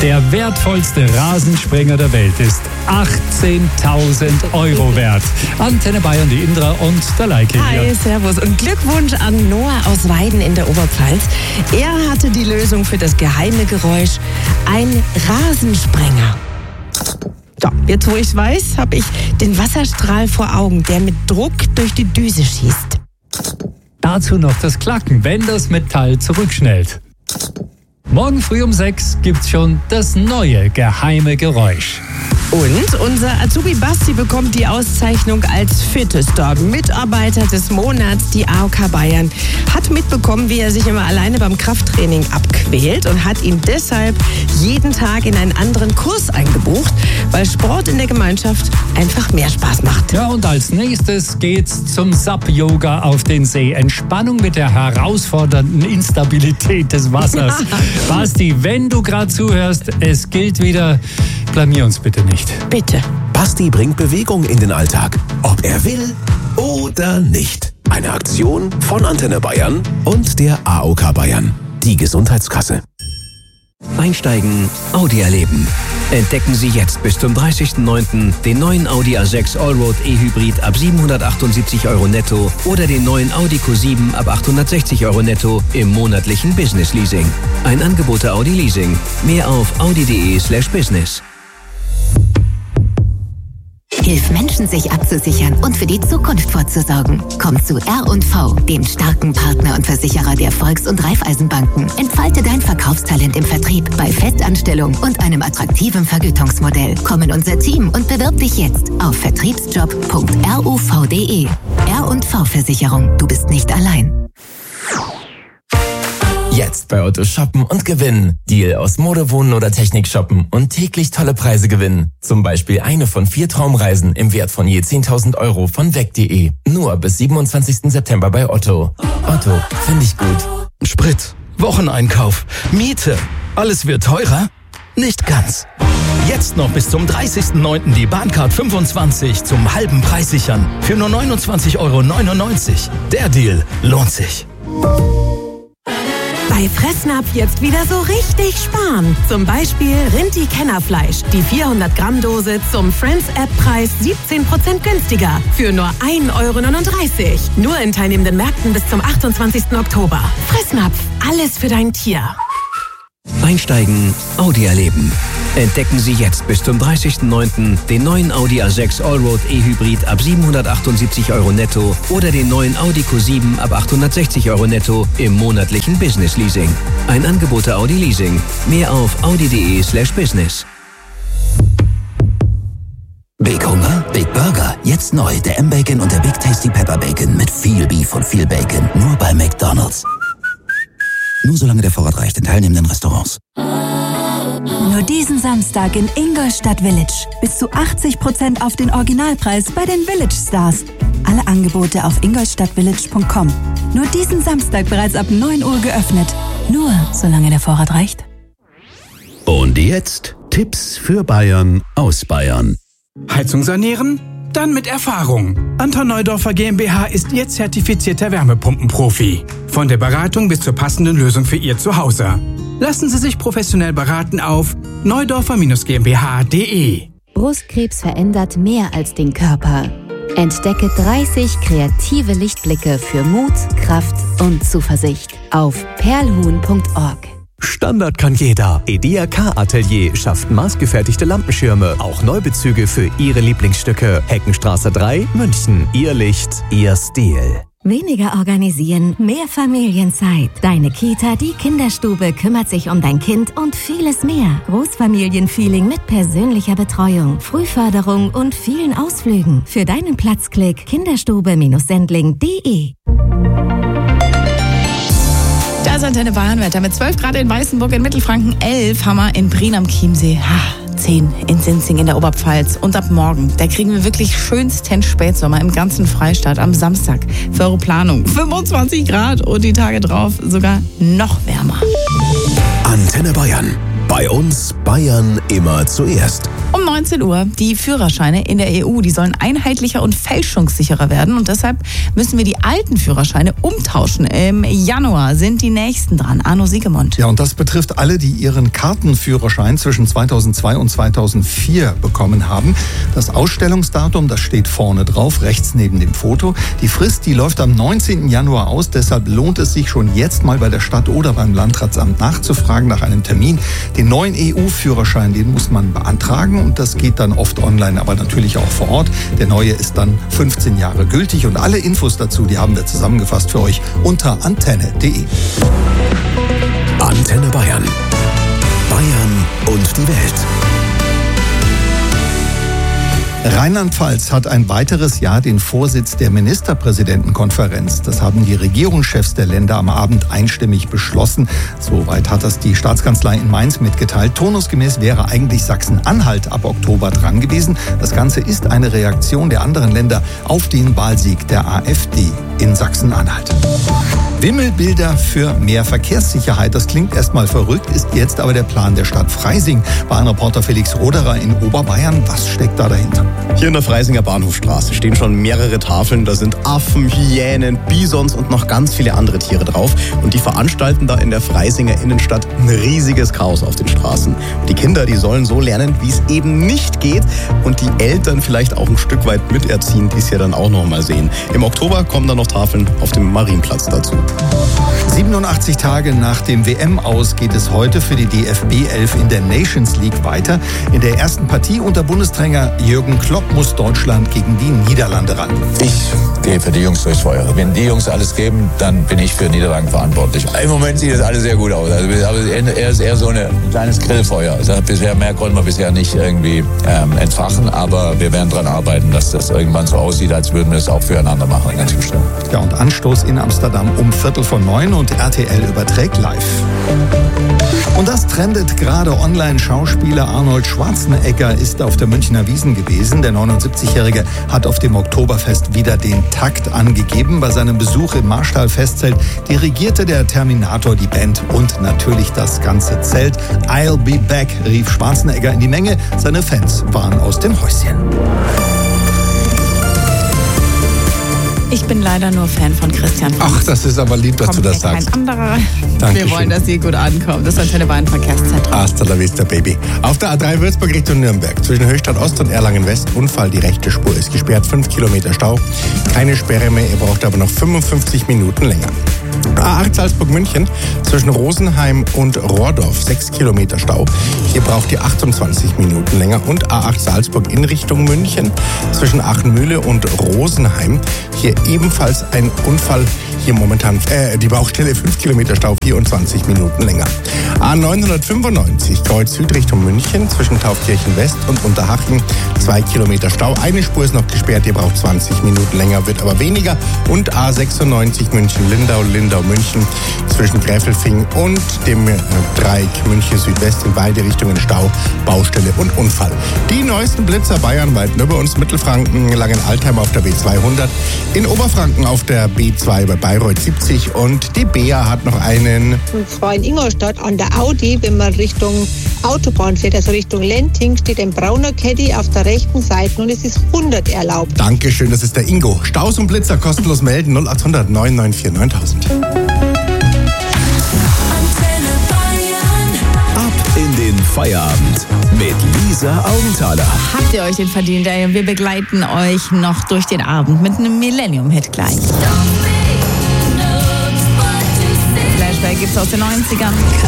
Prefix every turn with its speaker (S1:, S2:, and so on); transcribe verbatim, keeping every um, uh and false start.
S1: Der wertvollste Rasensprenger der Welt ist achtzehntausend Euro wert. Antenne Bayern, die Indra und der Leike hier.
S2: Hi, servus und Glückwunsch an Noah aus Weiden in der Oberpfalz. Er hatte die Lösung für das geheime Geräusch, ein Rasensprenger. So, jetzt wo ich weiß, habe ich den Wasserstrahl vor Augen, der mit Druck durch die Düse schießt.
S1: Dazu noch das Klacken, wenn das Metall zurückschnellt. Morgen früh um sechs gibt's schon das neue geheime Geräusch.
S2: Und unser Azubi Basti bekommt die Auszeichnung als fittester Mitarbeiter des Monats. Die A O K Bayern hat mitbekommen, wie er sich immer alleine beim Krafttraining abquält und hat ihn deshalb jeden Tag in einen anderen Kurs eingebucht, weil Sport in der Gemeinschaft einfach mehr Spaß macht.
S1: Ja, und als nächstes geht's zum S A P-Yoga auf den See. Entspannung mit der herausfordernden Instabilität des Wassers. Basti, wenn du gerade zuhörst, es gilt wieder, blamier uns bitte nicht.
S2: Bitte.
S3: Basti bringt Bewegung in den Alltag, ob er will oder nicht. Eine Aktion von Antenne Bayern und der A O K Bayern, die Gesundheitskasse.
S4: Einsteigen, Audi erleben. Entdecken Sie jetzt bis zum dreißigsten neunten den neuen Audi A sechs Allroad E-Hybrid ab siebenhundertachtundsiebzig Euro netto oder den neuen Audi Q sieben ab achthundertsechzig Euro netto im monatlichen Business Leasing. Ein Angebot der Audi Leasing. Mehr auf audi.de slash business.
S5: Hilf Menschen, sich abzusichern und für die Zukunft vorzusorgen. Komm zu R und V, dem starken Partner und Versicherer der Volks- und Raiffeisenbanken. Entfalte dein Verkaufstalent im Vertrieb bei Festanstellung und einem attraktiven Vergütungsmodell. Komm in unser Team und bewirb dich jetzt auf vertriebsjob punkt ruv punkt de. R und V Versicherung, du bist nicht allein.
S6: Jetzt bei Otto shoppen und gewinnen. Deal aus Mode, Wohnen oder Technik shoppen und täglich tolle Preise gewinnen. Zum Beispiel eine von vier Traumreisen im Wert von je zehntausend Euro von weg punkt de. Nur bis siebenundzwanzigsten September bei Otto. Otto, finde ich gut.
S7: Sprit, Wocheneinkauf, Miete. Alles wird teurer? Nicht ganz. Jetzt noch bis zum dreißigsten neunten die Bahncard fünfundzwanzig zum halben Preis sichern. Für nur neunundzwanzig Euro neunundneunzig. Der Deal lohnt sich.
S8: Bei Fressnapf jetzt wieder so richtig sparen. Zum Beispiel Rinti-Kennerfleisch. Die vierhundert Gramm Dose zum Friends-App-Preis siebzehn Prozent günstiger. Für nur ein Euro neununddreißig. Nur in teilnehmenden Märkten bis zum achtundzwanzigsten Oktober. Fressnapf. Alles für dein Tier.
S4: Einsteigen, Audi erleben. Entdecken Sie jetzt bis zum dreißigsten neunten den neuen Audi A sechs Allroad E-Hybrid ab siebenhundertachtundsiebzig Euro netto oder den neuen Audi Q sieben ab achthundertsechzig Euro netto im monatlichen Business Leasing. Ein Angebot der Audi Leasing. Mehr auf audi.de slash business.
S9: Big Hunger, Big Burger. Jetzt neu der M-Bacon und der Big Tasty Pepper Bacon mit viel Beef und viel Bacon. Nur bei McDonald's. Nur solange der Vorrat reicht in teilnehmenden Restaurants.
S10: Nur diesen Samstag in Ingolstadt Village. Bis zu achtzig Prozent auf den Originalpreis bei den Village Stars. Alle Angebote auf ingolstadtvillage punkt com. Nur diesen Samstag bereits ab neun Uhr geöffnet. Nur solange der Vorrat reicht.
S11: Und jetzt Tipps für Bayern aus Bayern.
S12: Heizung sanieren? Dann mit Erfahrung. Anton Neudorfer GmbH ist Ihr zertifizierter Wärmepumpenprofi. Von der Beratung bis zur passenden Lösung für Ihr Zuhause. Lassen Sie sich professionell beraten auf neudorfer Bindestrich GmbH punkt de.
S13: Brustkrebs verändert mehr als den Körper. Entdecke dreißig kreative Lichtblicke für Mut, Kraft und Zuversicht auf perlhuhn punkt org.
S14: Standard kann jeder. EDIA K-Atelier schafft maßgefertigte Lampenschirme, auch Neubezüge für Ihre Lieblingsstücke. Heckenstraße drei, München. Ihr Licht, Ihr Stil.
S15: Weniger organisieren, mehr Familienzeit. Deine Kita, die Kinderstube kümmert sich um dein Kind und vieles mehr. Großfamilienfeeling mit persönlicher Betreuung, Frühförderung und vielen Ausflügen. Für deinen Platzklick kinderstube Sendling punkt de.
S2: Das ist Antenne Bayern Wetter mit zwölf Grad in Weißenburg in Mittelfranken, elf haben wir in Prien am Chiemsee, ha, zehn in Sinzing in der Oberpfalz. Und ab morgen, da kriegen wir wirklich schönsten Spätsommer im ganzen Freistaat am Samstag. Für eure Planung fünfundzwanzig Grad und die Tage drauf sogar noch wärmer.
S3: Antenne Bayern. Bei uns Bayern immer zuerst.
S16: Um neunzehn Uhr. Die Führerscheine in der E U, die sollen einheitlicher und fälschungssicherer werden. Und deshalb müssen wir die alten Führerscheine umtauschen. Im Januar sind die nächsten dran. Arno Siegemund.
S17: Ja, und das betrifft alle, die ihren Kartenführerschein zwischen zweitausendzwei und zweitausendvier bekommen haben. Das Ausstellungsdatum, das steht vorne drauf, rechts neben dem Foto. Die Frist, die läuft am neunzehnten Januar aus. Deshalb lohnt es sich schon jetzt mal bei der Stadt oder beim Landratsamt nachzufragen nach einem Termin. Den neuen E U-Führerschein, den muss man beantragen und das geht dann oft online, aber natürlich auch vor Ort. Der neue ist dann fünfzehn Jahre gültig und alle Infos dazu, die haben wir zusammengefasst für euch unter antenne punkt de.
S3: Antenne Bayern. Bayern und die Welt.
S17: Rheinland-Pfalz hat ein weiteres Jahr den Vorsitz der Ministerpräsidentenkonferenz. Das haben die Regierungschefs der Länder am Abend einstimmig beschlossen. Soweit hat das die Staatskanzlei in Mainz mitgeteilt. Turnusgemäß wäre eigentlich Sachsen-Anhalt ab Oktober dran gewesen. Das Ganze ist eine Reaktion der anderen Länder auf den Wahlsieg der AfD in Sachsen-Anhalt. Wimmelbilder für mehr Verkehrssicherheit. Das klingt erstmal verrückt, ist jetzt aber der Plan der Stadt Freising. Bahnreporter Felix Roderer in Oberbayern. Was steckt da dahinter?
S18: Hier in der Freisinger Bahnhofstraße stehen schon mehrere Tafeln. Da sind Affen, Hyänen, Bisons und noch ganz viele andere Tiere drauf. Und die veranstalten da in der Freisinger Innenstadt ein riesiges Chaos auf den Straßen. Und die Kinder, die sollen so lernen, wie es eben nicht geht. Und die Eltern vielleicht auch ein Stück weit miterziehen, die es ja dann auch noch mal sehen. Im Oktober kommen dann noch Tafeln auf dem Marienplatz dazu.
S17: siebenundachtzig Tage nach dem W M-Aus geht es heute für die D F B elf in der Nations League weiter. In der ersten Partie unter Bundestrainer Jürgen Klopp muss Deutschland gegen die Niederlande ran.
S19: Ich gehe für die Jungs durchs Feuer. Wenn die Jungs alles geben, dann bin ich für Niederlagen verantwortlich. Im Moment sieht das alles sehr gut aus. Also er ist eher so ein kleines Grillfeuer. Also bisher mehr konnten wir bisher nicht irgendwie ähm, entfachen, aber wir werden daran arbeiten, dass das irgendwann so aussieht, als würden wir es auch füreinander machen. Ganz bestimmt.
S17: Ja, und Anstoß in Amsterdam um Viertel vor neun und R T L überträgt live. Und das trendet gerade online. Schauspieler Arnold Schwarzenegger ist auf der Münchner Wiesn gewesen. Der neunundsiebzigjährige hat auf dem Oktoberfest wieder den Takt angegeben. Bei seinem Besuch im Marstall-Festzelt dirigierte der Terminator die Band und natürlich das ganze Zelt. I'll be back, rief Schwarzenegger in die Menge. Seine Fans waren aus dem Häuschen.
S16: Ich bin leider nur Fan von Christian Funz.
S17: Ach, das ist aber lieb, dass
S16: Kommt
S17: du das
S16: ja
S17: sagst.
S16: Kein anderer.
S17: Dankeschön.
S16: Wir wollen, dass ihr gut ankommt. Das ist Antenne Bayern Verkehrszentrum.
S20: Hasta la vista, Baby. Auf der A drei Würzburg Richtung Nürnberg. Zwischen Höchstadt Ost und Erlangen West. Unfall, die rechte Spur ist gesperrt. fünf Kilometer Stau. Keine Sperre mehr. Ihr braucht aber noch fünfundfünfzig Minuten länger. A acht Salzburg-München zwischen Rosenheim und Rohrdorf. sechs Kilometer Stau. Hier braucht ihr achtundzwanzig Minuten länger. Und A acht Salzburg in Richtung München zwischen Achenmühle und Rosenheim. Hier ebenfalls ein Unfall. Hier momentan äh, die Baustelle, fünf Kilometer Stau, vierundzwanzig Minuten länger. A neunhundertfünfundneunzig Kreuz Süd Richtung München zwischen Taufkirchen West und Unterhaching. zwei Kilometer Stau. Eine Spur ist noch gesperrt. Ihr braucht zwanzig Minuten länger, wird aber weniger. Und A sechsundneunzig München-Lindau, Lindau-München zwischen Gräfelfing und dem äh, Dreieck München Südwest in beide Richtungen Stau, Baustelle und Unfall. Die neuesten Blitzer bayernweit über uns, Mittelfranken, Langenaltheim auf der B zweihundert, in Oberfranken auf der B zwei bei Bayreuth siebzig und die Bea hat noch einen.
S21: Und zwar in Ingolstadt an der Audi, wenn man Richtung Autobahn fährt, also Richtung Lenting, steht ein brauner Caddy auf der rechten Seite und es ist hundert erlaubt.
S20: Dankeschön, das ist der Ingo. Staus und Blitzer kostenlos melden null achthundert neun neun vier neuntausend.
S3: In den Feierabend mit Lisa Augenthaler.
S16: Habt ihr euch den verdient, ey? Wir begleiten euch noch durch den Abend mit einem Millennium-Hit gleich. Flashback gibt's aus den neunzigern.